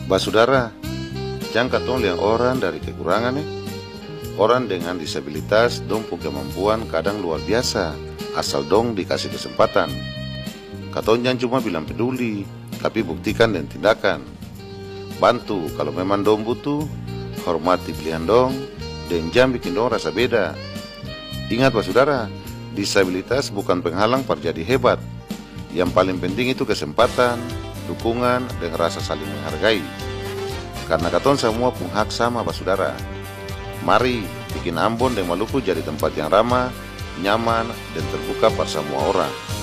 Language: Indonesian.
Basudara, jangan katong liang orang dari kekurangan nih. Orang dengan disabilitas dong punya kemampuan kadang luar biasa, asal dong dikasih kesempatan. Katong jangan cuma bilang peduli, tapi buktikan dan tindakan. Bantu kalau memang dong butuh, hormati pilihan dong, dan jangan bikin dong rasa beda. Ingat basudara, disabilitas bukan penghalang perjadi hebat. Yang paling penting itu kesempatan, dukungan, dan rasa saling menghargai. Karena katong semua pun hak sama basudara. Mari bikin Ambon dan Maluku jadi tempat yang ramah, nyaman, dan terbuka pada semua orang.